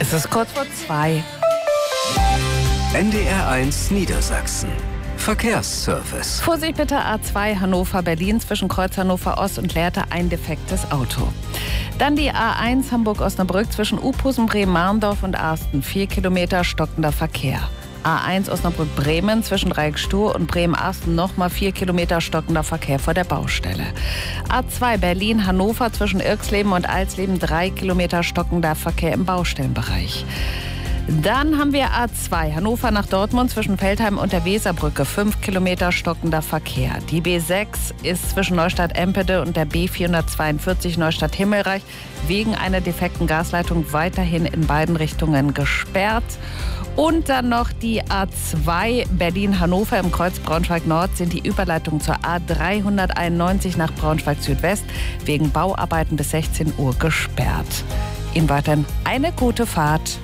Es ist kurz vor 2. NDR1 Niedersachsen. Verkehrsservice. Vorsicht bitte, A2 Hannover-Berlin zwischen Kreuz Hannover-Ost und Lehrte ein defektes Auto. Dann die A1 Hamburg-Osnabrück zwischen Uphusen, Bremen-Marndorf und Arsten. 4 Kilometer stockender Verkehr. A1 Osnabrück-Bremen zwischen Dreieckstuhl und Bremen-Arsten nochmal 4 Kilometer stockender Verkehr vor der Baustelle. A2 Berlin-Hannover zwischen Irxleben und Alsleben 3 Kilometer stockender Verkehr im Baustellenbereich. Dann haben wir A2 Hannover nach Dortmund zwischen Veltheim und der Weserbrücke 5 Kilometer stockender Verkehr. Die B6 ist zwischen Neustadt-Empede und der B442 Neustadt-Himmelreich wegen einer defekten Gasleitung weiterhin in beiden Richtungen gesperrt. Und dann noch die A2 Berlin-Hannover im Kreuz Braunschweig-Nord sind die Überleitungen zur A391 nach Braunschweig-Südwest wegen Bauarbeiten bis 16 Uhr gesperrt. Ihnen weiterhin eine gute Fahrt.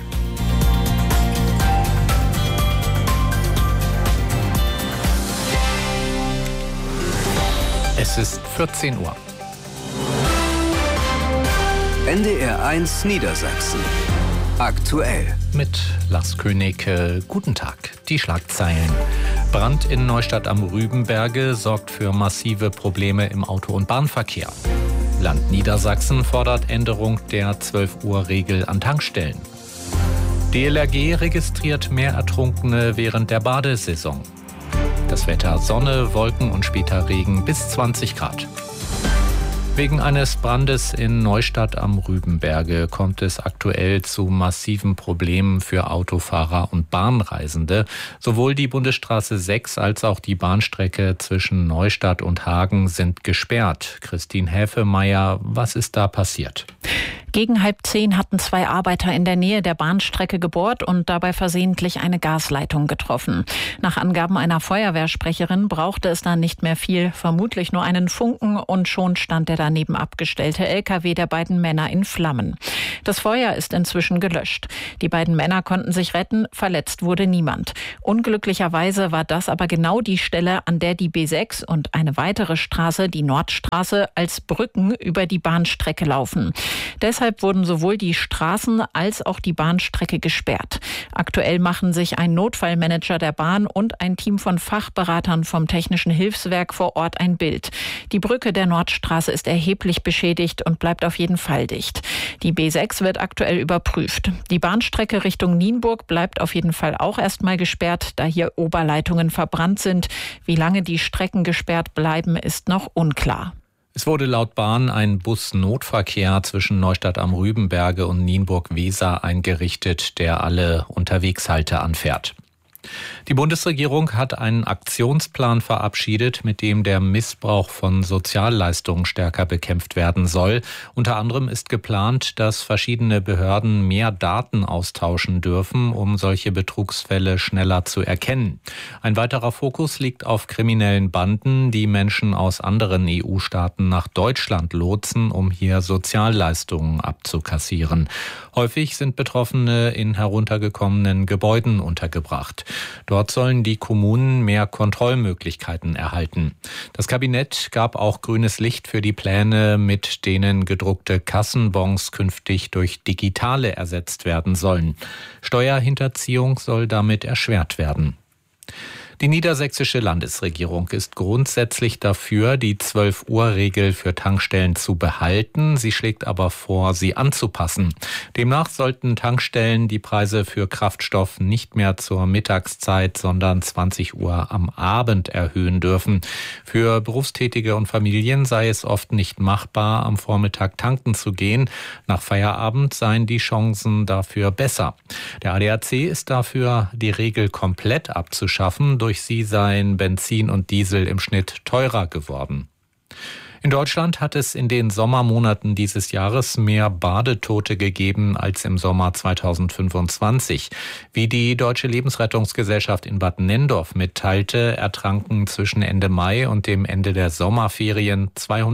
Es ist 14 Uhr. NDR1 Niedersachsen. Aktuell. Mit Lars König, guten Tag. Die Schlagzeilen. Brand in Neustadt am Rübenberge sorgt für massive Probleme im Auto- und Bahnverkehr. Land Niedersachsen fordert Änderung der 12-Uhr-Regel an Tankstellen. DLRG registriert mehr Ertrunkene während der Badesaison. Das Wetter: Sonne, Wolken und später Regen bis 20 Grad. Wegen eines Brandes in Neustadt am Rübenberge kommt es aktuell zu massiven Problemen für Autofahrer und Bahnreisende. Sowohl die Bundesstraße 6 als auch die Bahnstrecke zwischen Neustadt und Hagen sind gesperrt. Christine Häfemeyer, was ist da passiert? Gegen 9:30 hatten 2 Arbeiter in der Nähe der Bahnstrecke gebohrt und dabei versehentlich eine Gasleitung getroffen. Nach Angaben einer Feuerwehrsprecherin brauchte es dann nicht mehr viel, vermutlich nur einen Funken, und schon stand der daneben abgestellte LKW der beiden Männer in Flammen. Das Feuer ist inzwischen gelöscht. Die beiden Männer konnten sich retten, verletzt wurde niemand. Unglücklicherweise war das aber genau die Stelle, an der die B6 und eine weitere Straße, die Nordstraße, als Brücken über die Bahnstrecke laufen. Deshalb wurden sowohl die Straßen als auch die Bahnstrecke gesperrt. Aktuell machen sich ein Notfallmanager der Bahn und ein Team von Fachberatern vom Technischen Hilfswerk vor Ort ein Bild. Die Brücke der Nordstraße ist erheblich beschädigt und bleibt auf jeden Fall dicht. Die B6 wird aktuell überprüft. Die Bahnstrecke Richtung Nienburg bleibt auf jeden Fall auch erstmal gesperrt, da hier Oberleitungen verbrannt sind. Wie lange die Strecken gesperrt bleiben, ist noch unklar. Es wurde laut Bahn ein Bus-Notverkehr zwischen Neustadt am Rübenberge und Nienburg-Weser eingerichtet, der alle Unterwegshalte anfährt. Die Bundesregierung hat einen Aktionsplan verabschiedet, mit dem der Missbrauch von Sozialleistungen stärker bekämpft werden soll. Unter anderem ist geplant, dass verschiedene Behörden mehr Daten austauschen dürfen, um solche Betrugsfälle schneller zu erkennen. Ein weiterer Fokus liegt auf kriminellen Banden, die Menschen aus anderen EU-Staaten nach Deutschland lotsen, um hier Sozialleistungen abzukassieren. Häufig sind Betroffene in heruntergekommenen Gebäuden untergebracht. Dort sollen die Kommunen mehr Kontrollmöglichkeiten erhalten. Das Kabinett gab auch grünes Licht für die Pläne, mit denen gedruckte Kassenbons künftig durch digitale ersetzt werden sollen. Steuerhinterziehung soll damit erschwert werden. Die niedersächsische Landesregierung ist grundsätzlich dafür, die 12-Uhr-Regel für Tankstellen zu behalten. Sie schlägt aber vor, sie anzupassen. Demnach sollten Tankstellen die Preise für Kraftstoff nicht mehr zur Mittagszeit, sondern 20 Uhr am Abend erhöhen dürfen. Für Berufstätige und Familien sei es oft nicht machbar, am Vormittag tanken zu gehen. Nach Feierabend seien die Chancen dafür besser. Der ADAC ist dafür, die Regel komplett abzuschaffen. Durch sie seien Benzin und Diesel im Schnitt teurer geworden. In Deutschland hat es in den Sommermonaten dieses Jahres mehr Badetote gegeben als im Sommer 2025. Wie die Deutsche Lebensrettungsgesellschaft in Bad Nenndorf mitteilte, ertranken zwischen Ende Mai und dem Ende der Sommerferien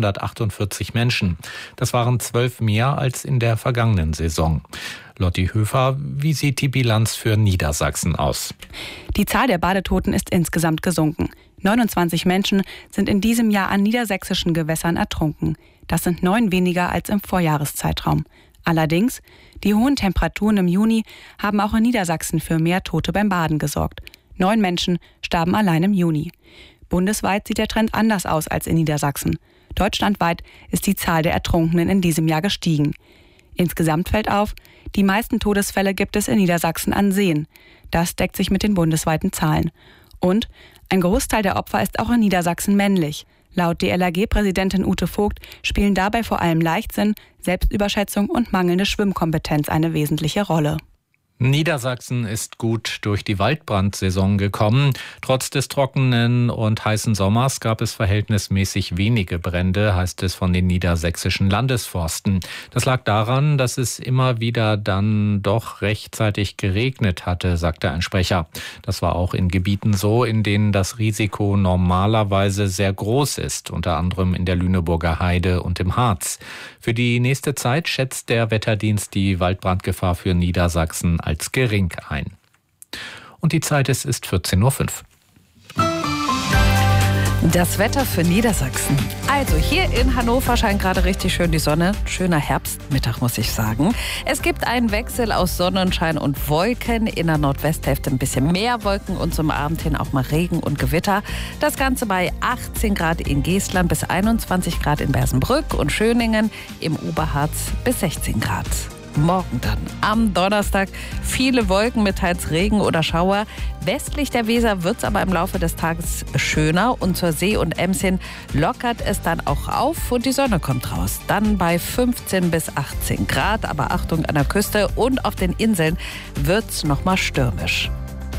248 Menschen. Das waren 12 mehr als in der vergangenen Saison. Lotti Höfer, wie sieht die Bilanz für Niedersachsen aus? Die Zahl der Badetoten ist insgesamt gesunken. 29 Menschen sind in diesem Jahr an niedersächsischen Gewässern ertrunken. Das sind 9 weniger als im Vorjahreszeitraum. Allerdings, die hohen Temperaturen im Juni haben auch in Niedersachsen für mehr Tote beim Baden gesorgt. 9 Menschen starben allein im Juni. Bundesweit sieht der Trend anders aus als in Niedersachsen. Deutschlandweit ist die Zahl der Ertrunkenen in diesem Jahr gestiegen. Insgesamt fällt auf, die meisten Todesfälle gibt es in Niedersachsen an Seen. Das deckt sich mit den bundesweiten Zahlen. Und ein Großteil der Opfer ist auch in Niedersachsen männlich. Laut DLRG-Präsidentin Ute Vogt spielen dabei vor allem Leichtsinn, Selbstüberschätzung und mangelnde Schwimmkompetenz eine wesentliche Rolle. Niedersachsen ist gut durch die Waldbrandsaison gekommen. Trotz des trockenen und heißen Sommers gab es verhältnismäßig wenige Brände, heißt es von den niedersächsischen Landesforsten. Das lag daran, dass es immer wieder dann doch rechtzeitig geregnet hatte, sagte ein Sprecher. Das war auch in Gebieten so, in denen das Risiko normalerweise sehr groß ist, unter anderem in der Lüneburger Heide und im Harz. Für die nächste Zeit schätzt der Wetterdienst die Waldbrandgefahr für Niedersachsen als gering ein. Und die Zeit ist 14:05 Uhr. Das Wetter für Niedersachsen. Also hier in Hannover scheint gerade richtig schön die Sonne. Schöner Herbstmittag, muss ich sagen. Es gibt einen Wechsel aus Sonnenschein und Wolken. In der Nordwesthälfte ein bisschen mehr Wolken und zum Abend hin auch mal Regen und Gewitter. Das Ganze bei 18 Grad in Geestland bis 21 Grad in Bersenbrück und Schöningen, im Oberharz bis 16 Grad. Morgen dann, am Donnerstag, viele Wolken mit teils Regen oder Schauer. Westlich der Weser wird es aber im Laufe des Tages schöner und zur See und Ems hin lockert es dann auch auf und die Sonne kommt raus. Dann bei 15 bis 18 Grad, aber Achtung an der Küste und auf den Inseln wird es nochmal stürmisch.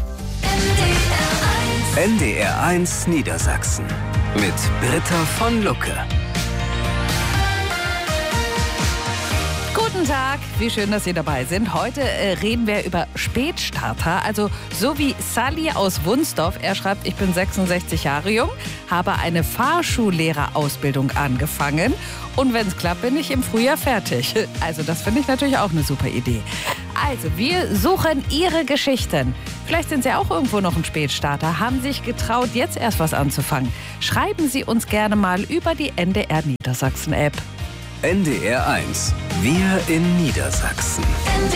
NDR1 Niedersachsen mit Britta von Lucke. Guten Tag, wie schön, dass Sie dabei sind. Heute reden wir über Spätstarter, also so wie Sally aus Wunsdorf. Er schreibt, ich bin 66 Jahre jung, habe eine Fahrschullehrerausbildung angefangen und wenn es klappt, bin ich im Frühjahr fertig. Also das finde ich natürlich auch eine super Idee. Also wir suchen Ihre Geschichten. Vielleicht sind Sie auch irgendwo noch ein Spätstarter, haben sich getraut, jetzt erst was anzufangen. Schreiben Sie uns gerne mal über die NDR Niedersachsen App. NDR1, wir in Niedersachsen.